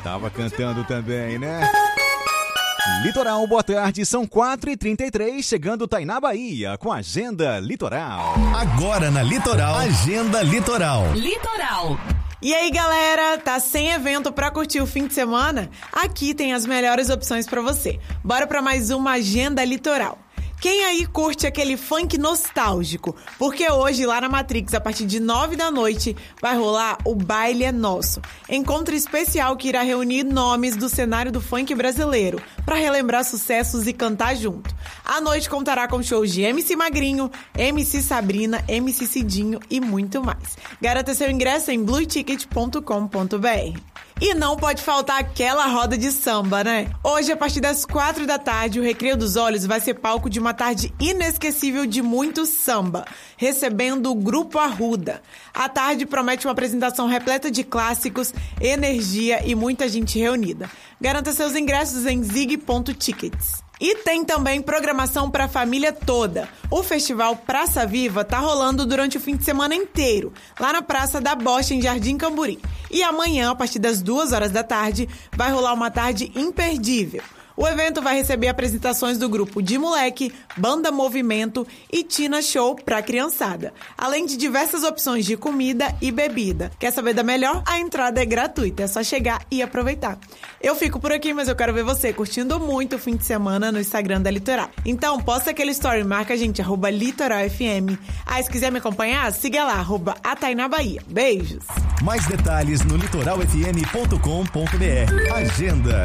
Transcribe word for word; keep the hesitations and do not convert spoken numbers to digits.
Tava cantando também, né? Litoral, boa tarde, são quatro e trinta e três, chegando Tainá Bahia com a Agenda Litoral. Agora na Litoral, Agenda Litoral. Litoral. E aí, galera, tá sem evento pra curtir o fim de semana? Aqui tem as melhores opções pra você. Bora pra mais uma Agenda Litoral. Quem aí curte aquele funk nostálgico? Porque hoje, lá na Matrix, a partir de nove da noite, vai rolar o Baile é Nosso. Encontro especial que irá reunir nomes do cenário do funk brasileiro para relembrar sucessos e cantar junto. A noite contará com shows de M C Magrinho, M C Sabrina, M C Cidinho e muito mais. Garanta seu ingresso em blue ticket ponto com ponto b r. E não pode faltar aquela roda de samba, né? Hoje, a partir das quatro da tarde, o Recreio dos Olhos vai ser palco de uma tarde inesquecível de muito samba, recebendo o Grupo Arruda. A tarde promete uma apresentação repleta de clássicos, energia e muita gente reunida. Garanta seus ingressos em zig ponto tickets. E tem também programação para a família toda. O festival Praça Viva tá rolando durante o fim de semana inteiro, lá na Praça da Bocha, em Jardim Camburi. E amanhã, a partir das duas horas da tarde, vai rolar uma tarde imperdível. O evento vai receber apresentações do grupo De Moleque, Banda Movimento e Tina Show pra criançada, além de diversas opções de comida e bebida. Quer saber da melhor? A entrada é gratuita, é só chegar e aproveitar. Eu fico por aqui, mas eu quero ver você curtindo muito o fim de semana no Instagram da Litoral. Então, posta aquele story, marca a gente, arroba Litoral F M. Ah, se quiser me acompanhar, siga lá, arroba a Tainá Bahia. Beijos! Mais detalhes no litoral f m ponto com ponto b r. Agenda